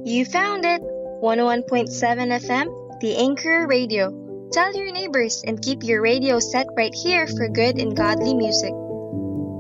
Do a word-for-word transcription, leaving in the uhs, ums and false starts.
You found it! one oh one point seven F M, The Anchor Radio. Tell your neighbors and keep your radio set right here for good and godly music.